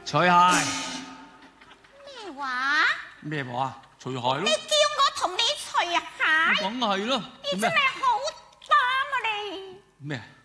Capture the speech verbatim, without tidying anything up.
除鞋。 咩話？ 咩話？除鞋咯。 你叫我同你除鞋？ 梗係咯。 你真係好膽啊你！ 咩？